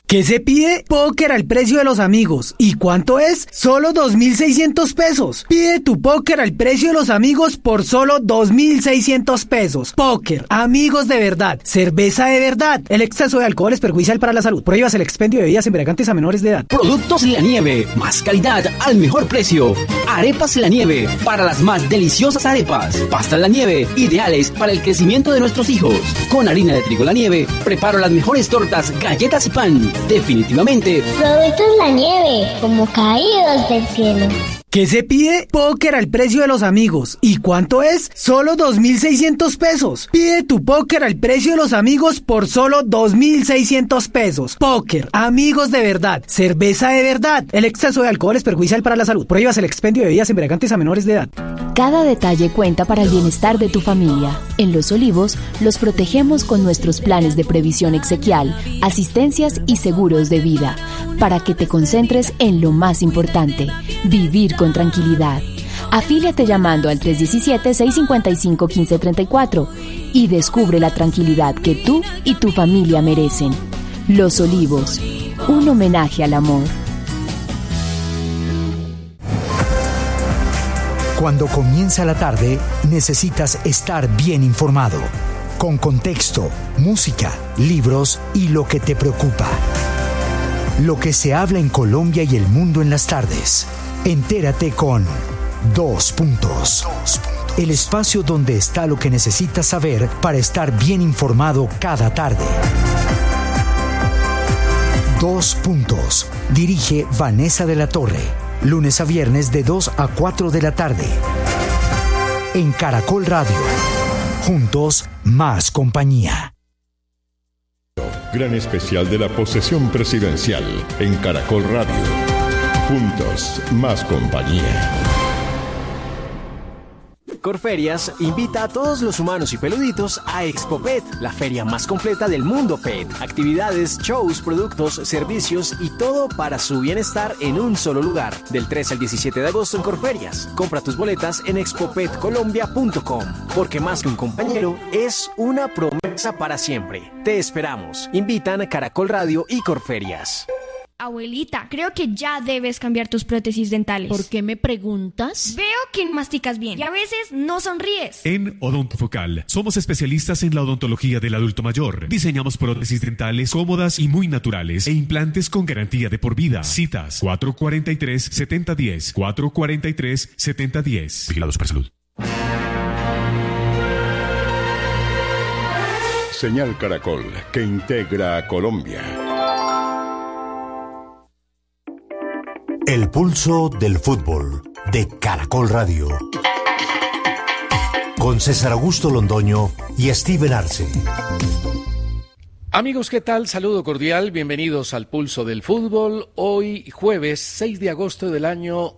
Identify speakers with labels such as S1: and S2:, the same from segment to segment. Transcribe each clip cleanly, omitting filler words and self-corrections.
S1: ¿Qué se pide? Póker al precio de los amigos. ¿Y cuánto es? Solo 2.600 pesos. Pide tu póker al precio de los amigos por solo 2.600 pesos. Póker, amigos de verdad, cerveza de verdad. El exceso de alcohol es perjudicial para la salud. Prohíbas el expendio de bebidas embriagantes a menores de edad.
S2: Productos La Nieve, más calidad al mejor precio. Arepas La Nieve, para las más deliciosas arepas. Pastas La Nieve, ideales para el crecimiento de nuestros hijos. Con harina de trigo La Nieve, preparo las mejores tortas, galletas y pan. Definitivamente.
S3: Productos La Nieve, como caídos del cielo.
S1: ¿Qué se pide? Póker al precio de los amigos. ¿Y cuánto es? Solo 2.600 pesos. Pide tu póker al precio de los amigos por solo 2.600 pesos. Póker, amigos de verdad, cerveza de verdad. El exceso de alcohol es perjudicial para la salud. Prohíbas el expendio de bebidas embriagantes a menores de edad.
S4: Cada detalle cuenta para el bienestar de tu familia. En Los Olivos, los protegemos con nuestros planes de previsión exequial, asistencias y seguros de vida, para que te concentres en lo más importante, vivir con tranquilidad. Afíliate llamando al 317-655-1534 y descubre la tranquilidad que tú y tu familia merecen. Los Olivos, un homenaje al amor.
S5: Cuando comienza la tarde, necesitas estar bien informado, con contexto, música, libros y lo que te preocupa. Lo que se habla en Colombia y el mundo en las tardes. Entérate con Dos Puntos. El espacio donde está lo que necesitas saber para estar bien informado cada tarde. Dos Puntos. Dirige Vanessa de la Torre. Lunes a viernes de 2 a 4 de la tarde. En Caracol Radio. Juntos, más compañía.
S6: Gran especial de la posesión presidencial en Caracol Radio. Juntos, más compañía.
S7: Corferias invita a todos los humanos y peluditos a Expo Pet, la feria más completa del mundo pet. Actividades, shows, productos, servicios y todo para su bienestar en un solo lugar. Del 13 al 17 de agosto en Corferias. Compra tus boletas en expopetcolombia.com, porque más que un compañero, es una promesa para siempre. Te esperamos. Invitan a Caracol Radio y Corferias.
S8: Abuelita, creo que ya debes cambiar tus prótesis dentales.
S9: ¿Por qué me preguntas?
S8: Veo que masticas bien y a veces no sonríes.
S10: En Odontofocal somos especialistas en la odontología del adulto mayor. Diseñamos prótesis dentales cómodas y muy naturales e implantes con garantía de por vida. Citas 443-7010, 443-7010. Vigilados para salud.
S6: Señal Caracol, que integra a Colombia.
S11: El pulso del fútbol de Caracol Radio. Con César Augusto Londoño y Steven Arce.
S12: Amigos, ¿qué tal? Saludo cordial, bienvenidos al Pulso del Fútbol. Hoy jueves 6 de agosto del año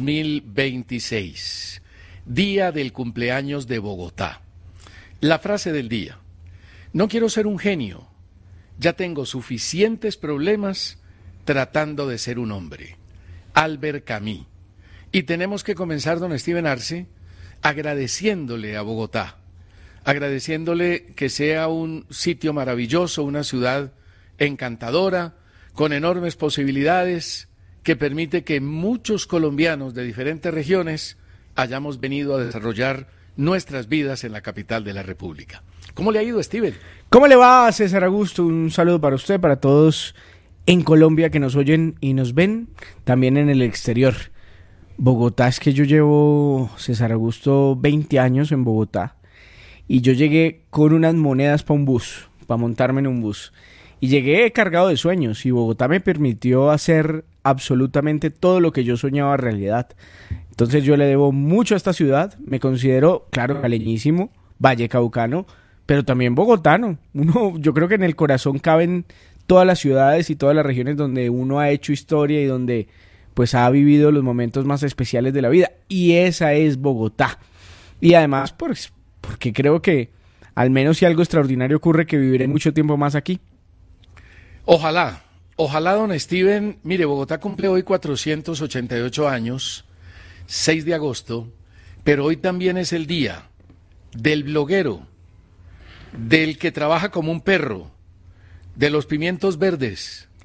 S12: 2026, día del cumpleaños de Bogotá. La frase del día: no quiero ser un genio, ya tengo suficientes problemas tratando de ser un hombre. Albert Camus. Y tenemos que comenzar, don Steven Arce, agradeciéndole a Bogotá, agradeciéndole que sea un sitio maravilloso, una ciudad encantadora, con enormes posibilidades, que permite que muchos colombianos de diferentes regiones hayamos venido a desarrollar nuestras vidas en la capital de la República. ¿Cómo le ha ido, Steven?
S13: ¿Cómo le va, César Augusto? Un saludo para usted, para todos en Colombia que nos oyen y nos ven, también en el exterior. Bogotá, es que yo llevo, César Augusto, 20 años en Bogotá, y yo llegué con unas monedas para un bus, para montarme en un bus, y llegué cargado de sueños, y Bogotá me permitió hacer absolutamente todo lo que yo soñaba realidad. Entonces yo le debo mucho a esta ciudad, me considero, claro, caleñísimo, vallecaucano, pero también bogotano. Yo creo que en el corazón caben todas las ciudades y todas las regiones donde uno ha hecho historia y donde pues ha vivido los momentos más especiales de la vida, y esa es Bogotá. Y además pues, porque creo que al menos si algo extraordinario ocurre, que viviré mucho tiempo más aquí.
S12: Ojalá, don Steven. Mire, Bogotá cumple hoy 488 años, 6 de agosto, pero hoy también es el día del bloguero, del que trabaja como un perro, de los pimientos verdes,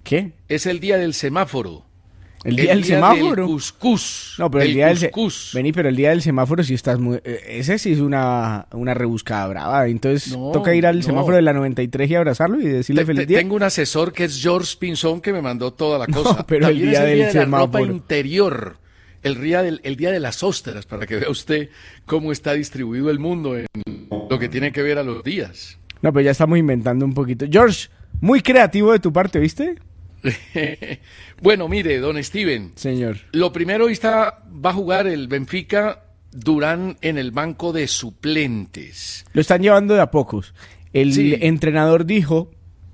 S13: ¿Qué?
S12: Es el día del semáforo.
S13: ¿El día del semáforo?
S12: El cuscús.
S13: No, pero el
S12: día del
S13: Vení, pero el día del semáforo sí estás muy... ese sí es una rebuscada brava. Entonces toca ir al semáforo de la 93 y abrazarlo y decirle feliz día.
S12: Tengo un asesor que es George Pinzón que me mandó toda la cosa.
S13: No, pero
S12: también
S13: el día del
S12: de la
S13: semáforo.
S12: ropa interior. El día de las ósteras, para que vea usted cómo está distribuido el mundo en lo que tiene que ver a los días.
S13: No, pero ya estamos inventando un poquito. George, muy creativo de tu parte, ¿viste?
S12: Bueno, mire, don Steven.
S13: Señor.
S12: Lo primero, va a jugar el Benfica, Durán en el banco de suplentes.
S13: Lo están llevando de a pocos. El entrenador dijo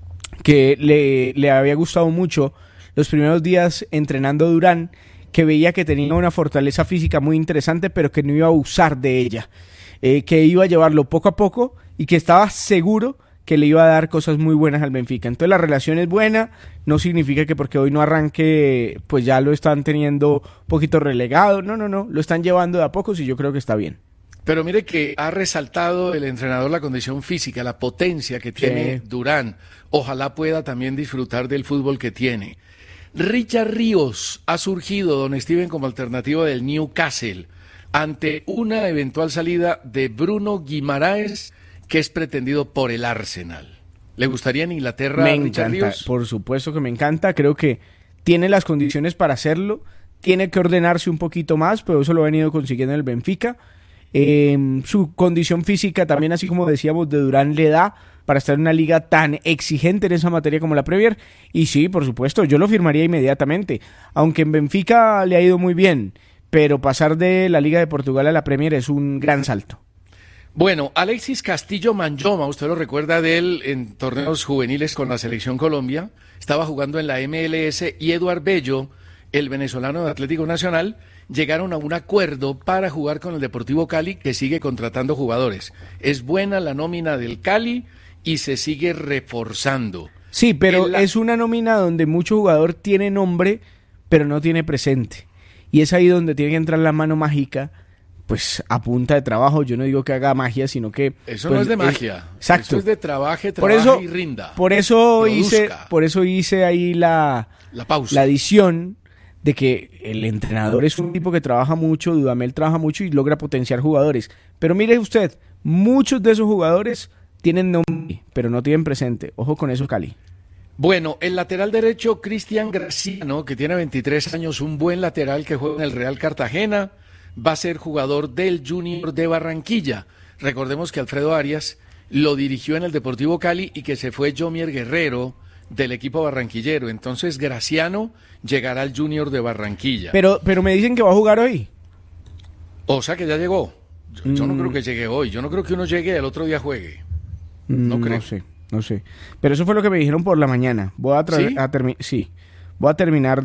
S13: que le había gustado mucho los primeros días entrenando Durán, que veía que tenía una fortaleza física muy interesante, pero que no iba a usar de ella, que iba a llevarlo poco a poco y que estaba seguro que le iba a dar cosas muy buenas al Benfica. Entonces la relación es buena, no significa que porque hoy no arranque, pues ya lo están teniendo un poquito relegado, no, lo están llevando de a pocos y yo creo que está bien.
S12: Pero mire que ha resaltado el entrenador la condición física, la potencia que tiene Durán. Ojalá pueda también disfrutar del fútbol que tiene. Richard Ríos ha surgido, don Steven, como alternativa del Newcastle ante una eventual salida de Bruno Guimaraes, que es pretendido por el Arsenal. ¿Le gustaría en Inglaterra
S13: Me
S12: Richard
S13: encanta,
S12: Ríos?
S13: por supuesto que me encanta, creo que tiene las condiciones para hacerlo, tiene que ordenarse un poquito más, pero eso lo ha venido consiguiendo en el Benfica. Su condición física también, así como decíamos, de Durán le da para estar en una liga tan exigente en esa materia como la Premier, y sí, por supuesto, yo lo firmaría inmediatamente, aunque en Benfica le ha ido muy bien, pero pasar de la Liga de Portugal a la Premier es un gran salto.
S12: Bueno, Alexis Castillo Manjoma, usted lo recuerda de él en torneos juveniles con la Selección Colombia, estaba jugando en la MLS, y Eduard Bello, el venezolano de Atlético Nacional, llegaron a un acuerdo para jugar con el Deportivo Cali, que sigue contratando jugadores. Es buena la nómina del Cali y se sigue reforzando.
S13: Sí, pero es una nómina donde mucho jugador tiene nombre, pero no tiene presente. Y es ahí donde tiene que entrar la mano mágica, pues a punta de trabajo. Yo no digo que haga magia, sino que...
S12: Eso
S13: pues,
S12: no es de magia.
S13: Exacto.
S12: Eso es de trabaje y rinda.
S13: Por eso hice ahí la
S12: pausa.
S13: La adición de que el entrenador es un tipo que trabaja mucho, Dudamel trabaja mucho y logra potenciar jugadores. Pero mire usted, muchos de esos jugadores tienen nombre, pero no tienen presente. Ojo con eso, Cali.
S12: Bueno, el lateral derecho, Cristian Graciano, que tiene 23 años, un buen lateral que juega en el Real Cartagena, va a ser jugador del Junior de Barranquilla. Recordemos que Alfredo Arias lo dirigió en el Deportivo Cali y que se fue Yomier Guerrero del equipo barranquillero. Entonces Graciano llegará al Junior de Barranquilla.
S13: Pero me dicen que va a jugar hoy.
S12: O sea que ya llegó. Yo no creo que llegue hoy. Yo no creo que uno llegue y el otro día juegue. No creo.
S13: No sé. Pero eso fue lo que me dijeron por la mañana. Voy a Voy a terminar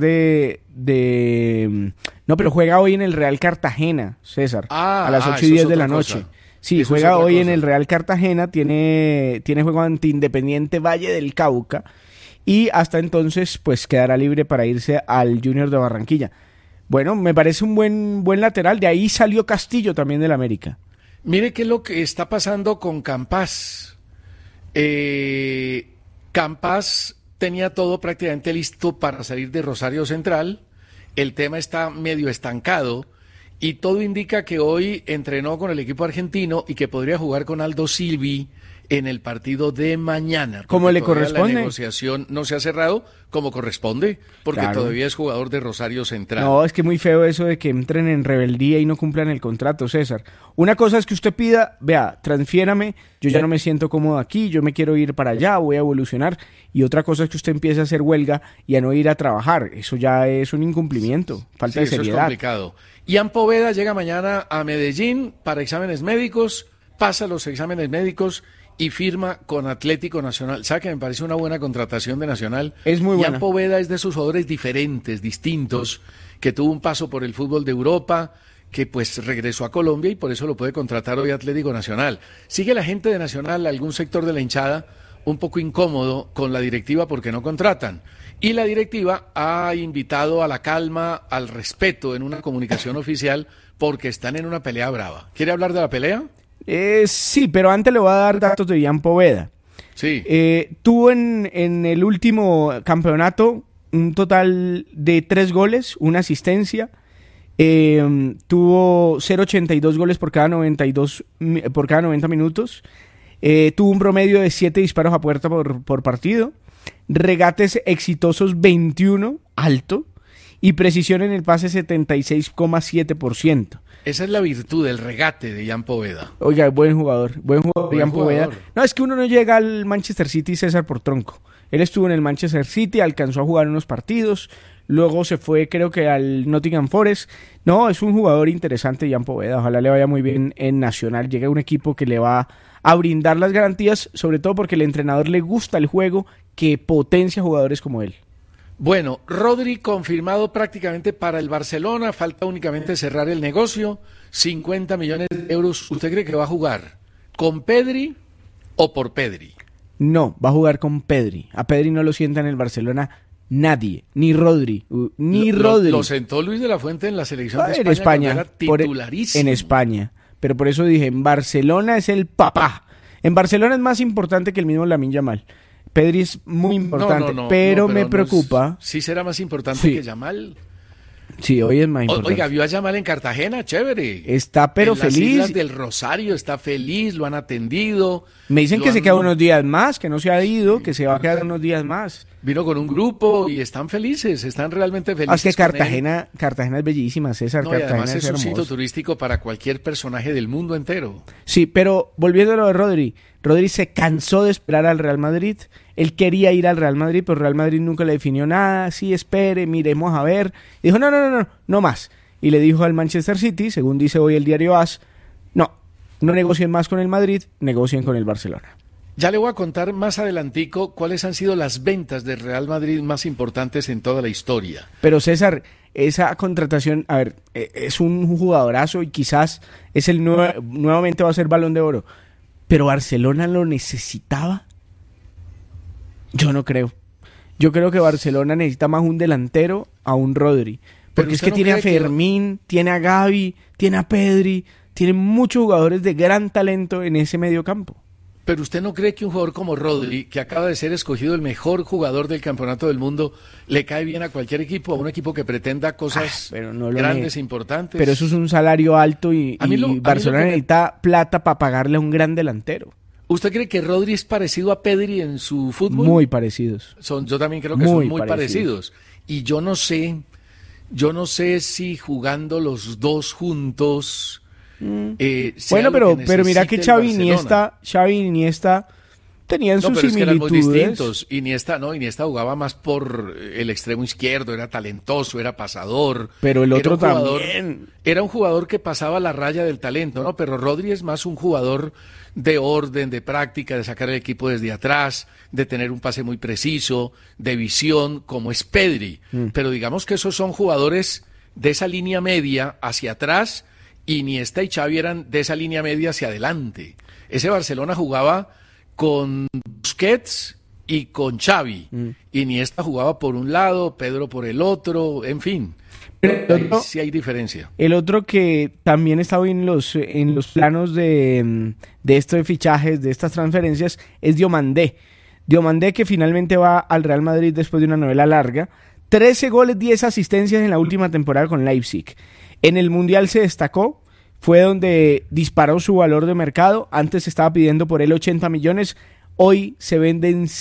S13: No, pero juega hoy en el Real Cartagena, César. A las 8:10 de la noche. Sí, eso juega hoy en el Real Cartagena. Tiene juego ante Independiente Valle del Cauca. Y hasta entonces, pues quedará libre para irse al Junior de Barranquilla. Bueno, me parece un buen lateral. De ahí salió Castillo también del América.
S12: Mire qué es lo que está pasando con Campas. Campas tenía todo prácticamente listo para salir de Rosario Central. El tema está medio estancado y todo indica que hoy entrenó con el equipo argentino y que podría jugar con Aldo Silvi en el partido de mañana.
S13: ¿Cómo le corresponde?
S12: La negociación no se ha cerrado como corresponde, porque todavía es jugador de Rosario Central.
S13: No, es que muy feo eso de que entren en rebeldía y no cumplan el contrato, César. Una cosa es que usted pida, vea, transfiérame, yo ya no me siento cómodo aquí, yo me quiero ir para allá, voy a evolucionar. Y otra cosa es que usted empiece a hacer huelga y a no ir a trabajar. Eso ya es un incumplimiento, falta de seriedad.
S12: Eso es complicado. Ian Poveda llega mañana a Medellín para exámenes médicos, pasa los exámenes médicos y firma con Atlético Nacional. ¿Sabe que me parece una buena contratación de Nacional?
S13: Es muy buena.
S12: Ian Poveda es de esos jugadores diferentes, distintos, que tuvo un paso por el fútbol de Europa, que pues regresó a Colombia y por eso lo puede contratar hoy Atlético Nacional. Sigue la gente de Nacional, algún sector de la hinchada, un poco incómodo con la directiva porque no contratan. Y la directiva ha invitado a la calma, al respeto en una comunicación oficial porque están en una pelea brava. ¿Quiere hablar de la pelea?
S13: Sí, pero antes le voy a dar datos de Ian Poveda.
S12: Sí.
S13: Tuvo en el último campeonato un total de 3 goles, una asistencia. Tuvo 0.82 goles por cada 90 minutos. Tuvo un promedio de 7 disparos a puerta por partido. Regates exitosos 21, alto. Y precisión en el pase 76,7%.
S12: Esa es la virtud del regate de Jan Poveda.
S13: Oiga, buen jugador Jan Poveda. No, es que uno no llega al Manchester City, César, por tronco. Él estuvo en el Manchester City, alcanzó a jugar unos partidos, luego se fue creo que al Nottingham Forest. No, es un jugador interesante Jan Poveda, ojalá le vaya muy bien en Nacional, llega a un equipo que le va a brindar las garantías, sobre todo porque el entrenador le gusta el juego que potencia jugadores como él.
S12: Bueno, Rodri confirmado prácticamente para el Barcelona, falta únicamente cerrar el negocio, 50 millones de euros. ¿Usted cree que va a jugar con Pedri o por Pedri?
S13: No, va a jugar con Pedri. A Pedri no lo sienta en el Barcelona nadie, ni Rodri, Rodri.
S12: Lo sentó Luis de la Fuente en la selección de España,
S13: en España
S12: era titularísimo.
S13: En España, pero por eso dije, en Barcelona es el papá. En Barcelona es más importante que el mismo Lamine Yamal. Pedri es muy importante, pero me preocupa.
S12: ¿Sí será más importante que Yamal?
S13: Sí, hoy es más importante.
S12: Oiga, vio a Yamal en Cartagena, chévere.
S13: Está pero feliz.
S12: En las Islas del Rosario está feliz, lo han atendido.
S13: Me dicen que se queda unos días más, que no se ha ido, que se va a quedar unos días más.
S12: Vino con un grupo y están felices, están realmente felices.
S13: Es que Cartagena es bellísima, César.
S12: No,
S13: Cartagena
S12: además es un sitio turístico para cualquier personaje del mundo entero.
S13: Sí, pero volviendo a lo de Rodri se cansó de esperar al Real Madrid. Él quería ir al Real Madrid, pero Real Madrid nunca le definió nada. Sí, espere, miremos a ver. Dijo, no más. Y le dijo al Manchester City, según dice hoy el diario AS, no negocien más con el Madrid, negocien con el Barcelona.
S12: Ya le voy a contar más adelantico cuáles han sido las ventas del Real Madrid más importantes en toda la historia.
S13: Pero César, esa contratación, a ver, es un jugadorazo y quizás es nuevamente va a ser Balón de Oro. ¿Pero Barcelona lo necesitaba? Yo no creo. Yo creo que Barcelona necesita más un delantero a un Rodri. Porque es que tiene a Fermín, tiene a Gavi, tiene a Pedri, tiene muchos jugadores de gran talento en ese medio campo.
S12: Pero ¿usted no cree que un jugador como Rodri, que acaba de ser escogido el mejor jugador del campeonato del mundo, le cae bien a cualquier equipo, a un equipo que pretenda cosas grandes e importantes?
S13: Pero eso es un salario alto y Barcelona necesita plata para pagarle a un gran delantero.
S12: ¿Usted cree que Rodri es parecido a Pedri en su fútbol?
S13: Muy parecidos.
S12: Yo también creo que son muy parecidos. Y yo no sé si jugando los dos juntos...
S13: bueno, pero mira que Xavi y Iniesta tenían sus similitudes. Es que eran muy distintos.
S12: Iniesta jugaba más por el extremo izquierdo, era talentoso, era pasador.
S13: Pero el otro también.
S12: Era un jugador que pasaba la raya del talento, ¿no? Pero Rodri es más un jugador de orden, de práctica, de sacar el equipo desde atrás, de tener un pase muy preciso, de visión, como es Pedri. Pero digamos que esos son jugadores de esa línea media hacia atrás. Iniesta y Xavi eran de esa línea media hacia adelante. Ese Barcelona jugaba con Busquets y con Xavi. Iniesta jugaba por un lado, Pedro por el otro, en fin. Pero sí hay diferencia.
S13: El otro que también estaba en los planos de esto de fichajes, de estas transferencias, es Diomandé. Diomandé, que finalmente va al Real Madrid después de una novela larga. 13 goles, 10 asistencias en la última temporada con Leipzig. En el Mundial se destacó, fue donde disparó su valor de mercado. Antes se estaba pidiendo por él 80 millones, hoy se venden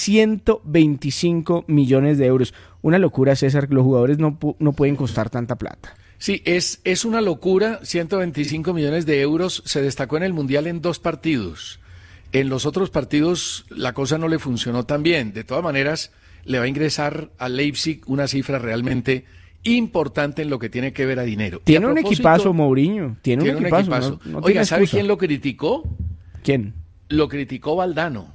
S13: 125 millones de euros. Una locura, César, que los jugadores no pueden costar tanta plata.
S12: Sí, es una locura, 125 millones de euros. Se destacó en el Mundial en 2 partidos. En los otros partidos la cosa no le funcionó tan bien. De todas maneras, le va a ingresar a Leipzig una cifra realmente importante en lo que tiene que ver a dinero.
S13: Tiene un equipazo, Mourinho. Tiene un equipazo. No
S12: Oiga, ¿sabe quién lo criticó?
S13: ¿Quién?
S12: Lo criticó Valdano.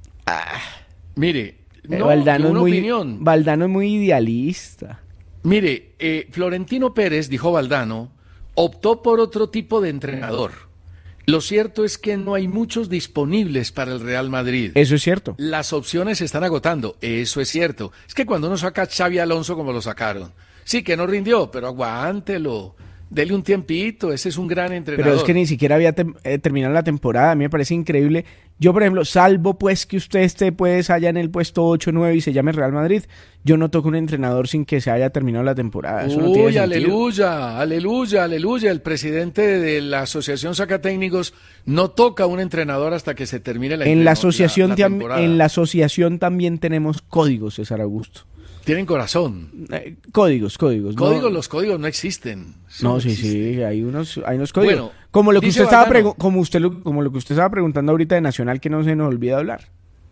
S12: Mire,
S13: Valdano es muy idealista.
S12: Mire, Florentino Pérez, dijo Valdano, optó por otro tipo de entrenador. Lo cierto es que no hay muchos disponibles para el Real Madrid.
S13: Eso es cierto.
S12: Las opciones se están agotando. Eso es cierto. Es que cuando uno saca a Xavi Alonso como lo sacaron, sí que no rindió, pero aguántelo. Dele un tiempito, ese es un gran entrenador.
S13: Pero es que ni siquiera había terminado la temporada. A mí me parece increíble Yo, por ejemplo, salvo pues que usted esté pues allá en el puesto 8 9 y se llame Real Madrid, yo no toco un entrenador sin que se haya terminado la temporada. Eso no tiene sentido.
S12: Aleluya, aleluya, aleluya. El presidente de la Asociación Sacatécnicos no toca un entrenador hasta que se termine la temporada.
S13: En la asociación también tenemos códigos, César Augusto.
S12: Tienen corazón.
S13: Códigos.
S12: No. Los códigos no existen.
S13: No, sí, hay unos códigos. Bueno, como lo que usted estaba como lo que usted estaba preguntando ahorita de Nacional, que no se nos olvida hablar.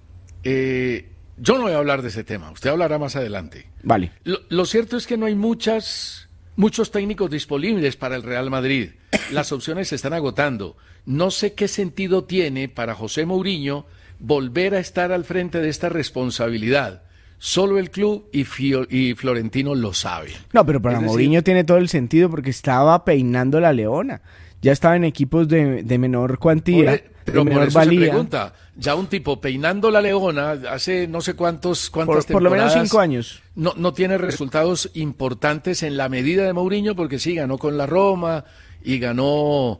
S12: Yo no voy a hablar de ese tema. Usted hablará más adelante.
S13: Vale.
S12: Lo cierto es que no hay muchos técnicos disponibles para el Real Madrid. Las opciones se están agotando. No sé qué sentido tiene para José Mourinho volver a estar al frente de esta responsabilidad. Solo el club y Florentino lo sabe.
S13: No, pero para Mourinho tiene todo el sentido porque estaba peinando la Leona. Ya estaba en equipos de menor cuantía,
S12: pero
S13: de menor
S12: por eso
S13: valía.
S12: Se pregunta, ya un tipo peinando la Leona hace no sé cuántas temporadas.
S13: Por lo menos 5 años.
S12: No tiene resultados importantes en la medida de Mourinho porque sí, ganó con la Roma y ganó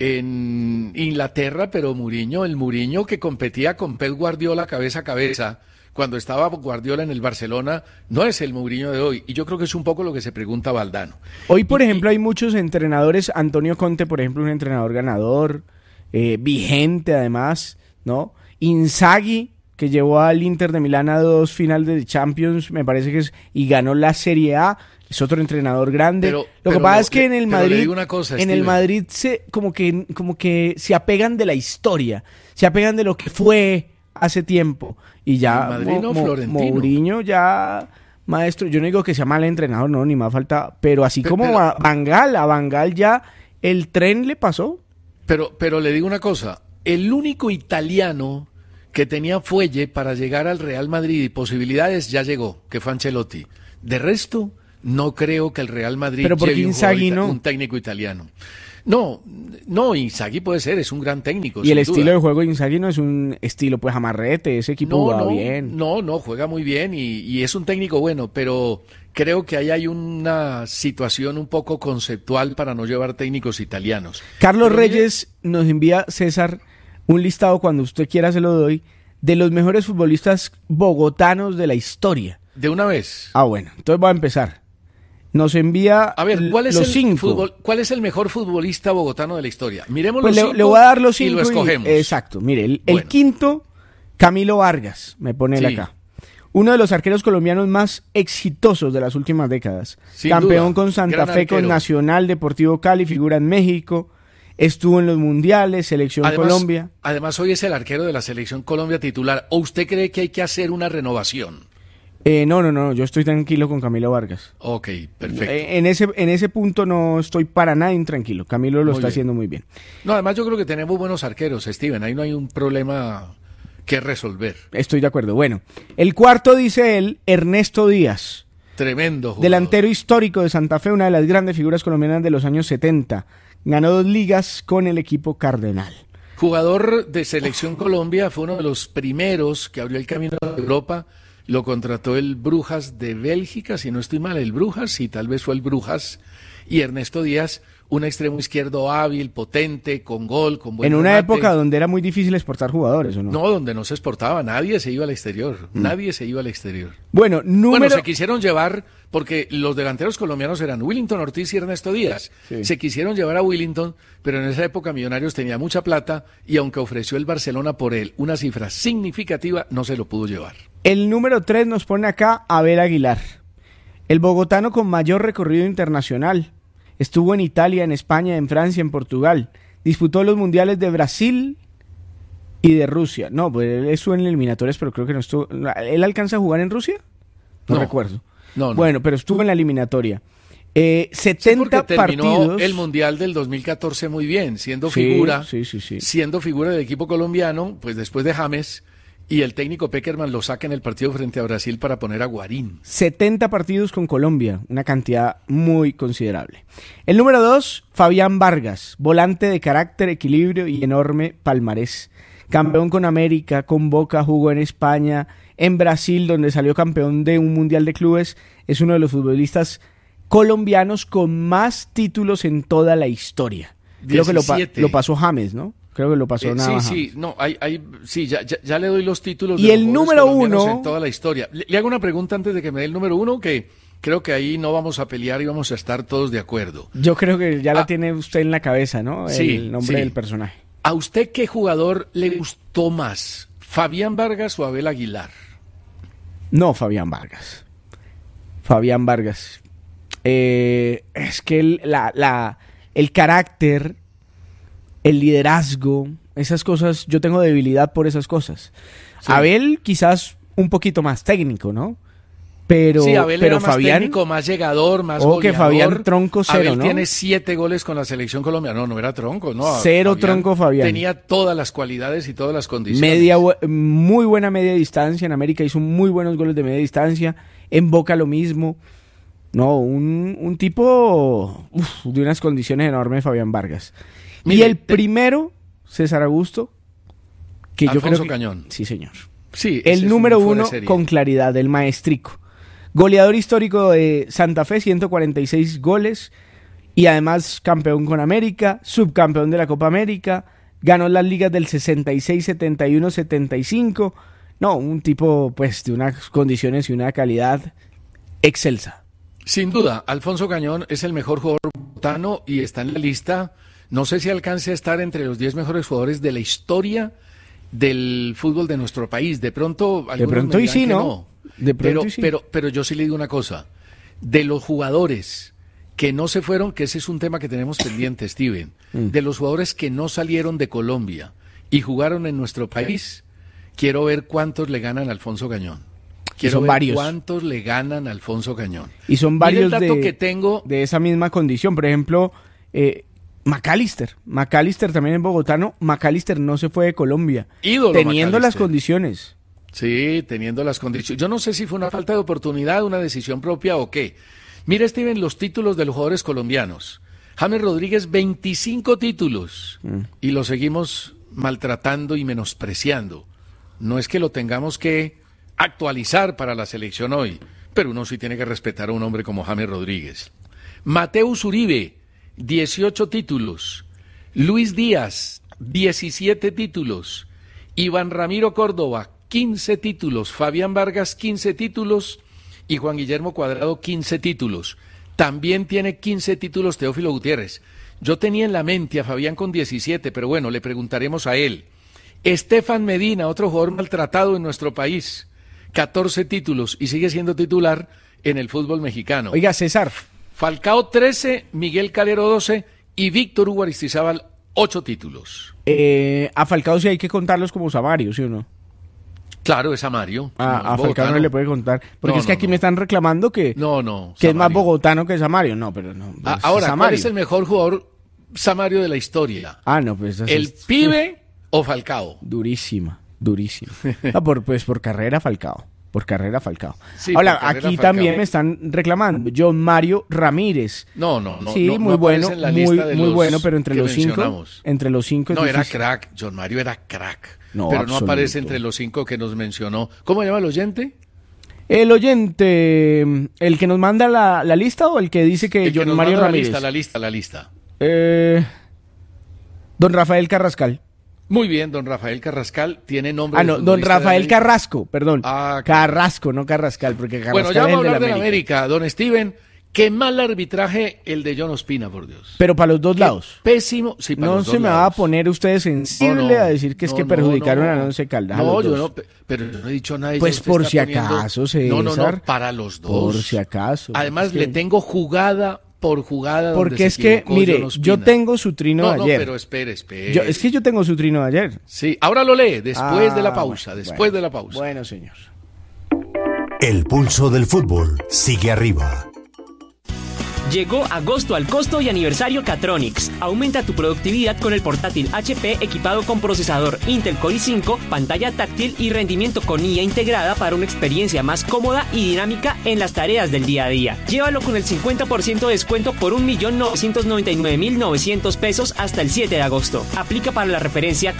S12: en Inglaterra, pero el Mourinho que competía con Pep Guardiola cabeza a cabeza, cuando estaba Guardiola en el Barcelona, no es el Mourinho de hoy. Y yo creo que es un poco lo que se pregunta Valdano.
S13: Hoy, por ejemplo, hay muchos entrenadores. Antonio Conte, por ejemplo, un entrenador ganador, vigente además, ¿no? Inzaghi, que llevó al Inter de Milán a 2 finales de Champions, me parece que y ganó la Serie A. Es otro entrenador grande. Lo que pasa es que en el Madrid, el Madrid como que se apegan de la historia, se apegan de lo que fue hace tiempo. Y ya Mourinho ya, maestro, yo no digo que sea mal entrenador, no, ni más falta, pero así como a Van Gaal ya el tren le pasó.
S12: Pero le digo una cosa, el único italiano que tenía fuelle para llegar al Real Madrid y posibilidades ya llegó, que fue Ancelotti. De resto, no creo que el Real Madrid lleve un técnico italiano. No, Inzaghi puede ser, es un gran técnico.
S13: Y el estilo de juego de Inzaghi no es un estilo pues amarrete, ese equipo va bien.
S12: No, juega muy bien y es un técnico bueno, pero creo que ahí hay una situación un poco conceptual para no llevar técnicos italianos.
S13: Carlos Reyes nos envía, César, un listado, cuando usted quiera se lo doy, de los mejores futbolistas bogotanos de la historia.
S12: ¿De una vez?
S13: Bueno, entonces voy a empezar. Nos envía
S12: a ver, ¿cuál es
S13: los 5.
S12: ¿Cuál es el mejor futbolista bogotano de la historia? Miremos
S13: pues
S12: los 5
S13: le voy a dar los 5
S12: y lo escogemos.
S13: Exacto, mire, el quinto, Camilo Vargas, me pone él acá. Uno de los arqueros colombianos más exitosos de las últimas décadas.
S12: Sin
S13: Campeón
S12: duda,
S13: con Santa Fe, con Nacional, Deportivo Cali, figura en México. Estuvo en los mundiales, Selección Colombia.
S12: Además, hoy es el arquero de la Selección Colombia titular. ¿O usted cree que hay que hacer una renovación?
S13: No, yo estoy tranquilo con Camilo Vargas.
S12: Ok, perfecto.
S13: En ese punto no estoy para nada intranquilo. Camilo lo está haciendo muy bien.
S12: No, además yo creo que tenemos buenos arqueros, Steven. Ahí no hay un problema que resolver.
S13: Estoy de acuerdo. Bueno, el cuarto, dice él, Ernesto Díaz.
S12: Tremendo jugador.
S13: Delantero histórico de Santa Fe, una de las grandes figuras colombianas de los años 70. Ganó 2 ligas con el equipo cardenal.
S12: Jugador de Selección Colombia, fue uno de los primeros que abrió el camino a Europa. Lo contrató el Brujas de Bélgica, si no estoy mal, el Brujas, y tal vez fue el Brujas. Y Ernesto Díaz, un extremo izquierdo hábil, potente, con gol, con buen
S13: remate.
S12: Una
S13: época donde era muy difícil exportar jugadores, ¿o no?
S12: No, donde no se exportaba, nadie se iba al exterior, nadie se iba al exterior.
S13: Bueno,
S12: se quisieron llevar, porque los delanteros colombianos eran Willington Ortiz y Ernesto Díaz. Sí. Se quisieron llevar a Willington, pero en esa época Millonarios tenía mucha plata, y aunque ofreció el Barcelona por él una cifra significativa, no se lo pudo llevar.
S13: El número 3 nos pone acá Abel Aguilar, el bogotano con mayor recorrido internacional. Estuvo en Italia, en España, en Francia, en Portugal. Disputó los mundiales de Brasil y de Rusia. No, pues él estuvo en eliminatorias, pero creo que no estuvo. ¿Él alcanza a jugar en Rusia? No recuerdo.
S12: No.
S13: Bueno, pero estuvo en la eliminatoria. 70
S12: terminó el Mundial del 2014 muy bien, siendo figura,
S13: sí.
S12: siendo figura del equipo colombiano, pues después de James. Y el técnico Peckerman lo saca en el partido frente a Brasil para poner a Guarín.
S13: 70 partidos con Colombia, una cantidad muy considerable. El número 2, Fabián Vargas, volante de carácter, equilibrio y enorme palmarés. Campeón con América, con Boca, jugó en España, en Brasil, donde salió campeón de un Mundial de Clubes. Es uno de los futbolistas colombianos con más títulos en toda la historia. 17. Creo que lo pasó James, ¿no? Creo que lo pasó Navajamos.
S12: Sí, no, ya le doy los títulos.
S13: Y
S12: de
S13: el
S12: los
S13: número
S12: colombianos
S13: 1
S12: en toda la historia. Le hago una pregunta antes de que me dé el número 1, que creo que ahí no vamos a pelear y vamos a estar todos de acuerdo.
S13: Yo creo que ya la tiene usted en la cabeza, ¿no? El nombre del personaje.
S12: ¿A usted qué jugador le gustó más? ¿Fabián Vargas o Abel Aguilar?
S13: No, Fabián Vargas. Fabián Vargas. Es que el carácter, el liderazgo, esas cosas, yo tengo debilidad por esas cosas. Sí. Abel quizás un poquito más técnico, ¿no? Pero,
S12: sí, Abel
S13: pero
S12: era más
S13: Fabián,
S12: técnico, más llegador, más goleador.
S13: que Fabián tronco cero,
S12: Abel
S13: ¿no?
S12: tiene 7 goles con la selección colombiana. No era tronco, ¿no?
S13: Cero
S12: Fabián
S13: tronco Fabián.
S12: Tenía todas las cualidades y todas las condiciones.
S13: Muy buena media distancia. En América hizo muy buenos goles de media distancia. En Boca lo mismo. No, un tipo de unas condiciones enormes, Fabián Vargas. Mire, y el primero, César Augusto, que
S12: Alfonso
S13: yo creo que...
S12: Cañón.
S13: Sí, señor.
S12: Sí,
S13: el número 1 con claridad, el maestrico. Goleador histórico de Santa Fe, 146 goles. Y además campeón con América, subcampeón de la Copa América. Ganó las ligas del 66, 71, 75. No, un tipo pues de unas condiciones y una calidad excelsa.
S12: Sin duda, Alfonso Cañón es el mejor jugador bogotano y está en la lista. No sé si alcance a estar entre los 10 mejores jugadores de la historia del fútbol de nuestro país. De pronto,
S13: y sí, ¿no? De pronto y sí.
S12: Pero yo sí le digo una cosa. De los jugadores que no se fueron, que ese es un tema que tenemos pendiente, Steven, de los jugadores que no salieron de Colombia y jugaron en nuestro país, quiero ver cuántos le ganan a Alfonso Cañón. Quiero ver varios. ¿Cuántos le ganan a Alfonso Cañón?
S13: Y son varios
S12: que tengo
S13: de esa misma condición. Por ejemplo, McAllister también es bogotano. McAllister no se fue de Colombia.
S12: Ídolo
S13: teniendo las condiciones.
S12: Sí, teniendo las condiciones. Yo no sé si fue una falta de oportunidad, una decisión propia o qué. Mira, Steven, los títulos de los jugadores colombianos. James Rodríguez, 25 títulos. Y lo seguimos maltratando y menospreciando. No es que lo tengamos que actualizar para la selección hoy, pero uno sí tiene que respetar a un hombre como James Rodríguez. Mateus Uribe, 18 títulos. Luis Díaz, 17 títulos. Iván Ramiro Córdoba, 15 títulos. Fabián Vargas, 15 títulos. Y Juan Guillermo Cuadrado, 15 títulos. También tiene 15 títulos Teófilo Gutiérrez. Yo tenía en la mente a Fabián con 17, pero bueno, le preguntaremos a él. Estefan Medina, otro jugador maltratado en nuestro país. 14 títulos y sigue siendo titular en el fútbol mexicano.
S13: Oiga, César.
S12: Falcao 13, Miguel Calero 12 y Víctor Hugo Aristizábal 8 títulos.
S13: A Falcao sí hay que contarlos como Samario, ¿sí o no?
S12: Claro, es Samario.
S13: A Falcao no le puede contar. Porque es que aquí me están reclamando que, que
S12: Samario
S13: es más bogotano que Samario. No, pero no. Pues
S12: ahora, ¿cuál es el mejor jugador Samario de la historia?
S13: No, pues...
S12: ¿El pibe o Falcao?
S13: Durísima. Por carrera Falcao.
S12: Sí,
S13: ahora, aquí Falcao. También me están reclamando John Mario Ramírez.
S12: No.
S13: Sí, muy bueno, muy bueno, pero entre los 5. Entre los 5
S12: no, era crack. John Mario era crack. Pero no aparece entre los 5 que nos mencionó. ¿Cómo se llama el oyente?
S13: El oyente, el que nos manda la lista o el que dice que John Mario Ramírez.
S12: La lista.
S13: Don Rafael Carrascal.
S12: Muy bien, don Rafael Carrascal tiene nombre.
S13: Don Rafael Carrasco, perdón. Carrasco, no Carrascal, porque Carrascal
S12: bueno, ya vamos a hablar
S13: de
S12: América. Don Steven, qué mal arbitraje el de John Ospina, por Dios.
S13: Pero para los dos lados.
S12: Pésimo, sí, para los dos lados.
S13: No se me va a poner usted sensible a decir que es que perjudicaron a Once Caldas.
S12: No, yo no, pero yo no he dicho nada.
S13: Pues por si acaso, César.
S12: No, para los dos.
S13: Por si acaso.
S12: Además, le tengo jugada por jugada.
S13: Porque es que, mire, yo tengo su trino de ayer.
S12: No, pero espere.
S13: Es que yo tengo su trino de ayer.
S12: Sí, ahora lo lee, después de la pausa, de la pausa.
S13: Bueno, señor.
S11: El pulso del fútbol sigue arriba.
S9: Llegó agosto al costo y aniversario Catronics. Aumenta tu productividad con el portátil HP equipado con procesador Intel Core i5, pantalla táctil y rendimiento con IA integrada para una experiencia más cómoda y dinámica en las tareas del día a día. Llévalo con el 50% de descuento por 1.999.900 pesos hasta el 7 de agosto. Aplica para la referencia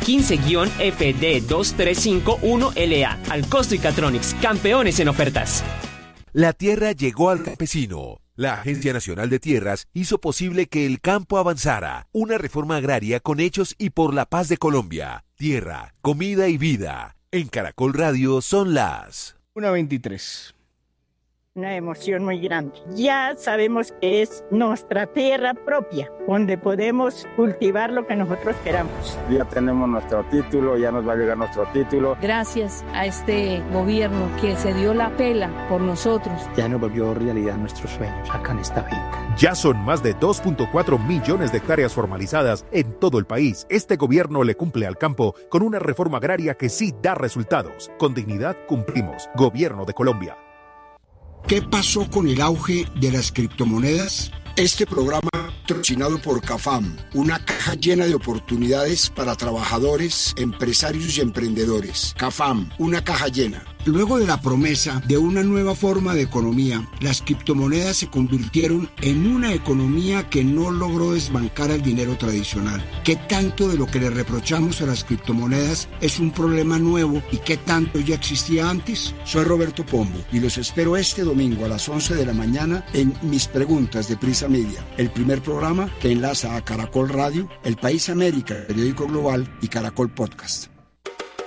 S9: 15-FD2351LA. Al costo y Catronics, campeones en ofertas.
S14: La tierra llegó al campesino. La Agencia Nacional de Tierras hizo posible que el campo avanzara. Una reforma agraria con hechos y por la paz de Colombia. Tierra, comida y vida. En Caracol Radio son las
S13: 1:23.
S15: Una emoción muy grande. Ya sabemos que es nuestra tierra propia, donde podemos cultivar lo que nosotros queramos.
S16: Ya tenemos nuestro título, ya nos va a llegar nuestro título.
S17: Gracias a este gobierno que se dio la pela por nosotros.
S18: Ya nos volvió realidad nuestros sueños acá en esta finca.
S19: Ya son más de 2.4 millones de hectáreas formalizadas en todo el país. Este gobierno le cumple al campo con una reforma agraria que sí da resultados. Con dignidad cumplimos. Gobierno de Colombia.
S20: ¿Qué pasó con el auge de las criptomonedas? Este programa patrocinado por CAFAM, una caja llena de oportunidades para trabajadores, empresarios y emprendedores. CAFAM, una caja llena. Luego de la promesa de una nueva forma de economía, las criptomonedas se convirtieron en una economía que no logró desbancar al dinero tradicional. ¿Qué tanto de lo que le reprochamos a las criptomonedas es un problema nuevo y qué tanto ya existía antes? Soy Roberto Pombo y los espero este domingo a las 11 de la mañana en Mis Preguntas de Prisa Media, el primer programa que enlaza a Caracol Radio, El País América, Periódico Global y Caracol Podcast.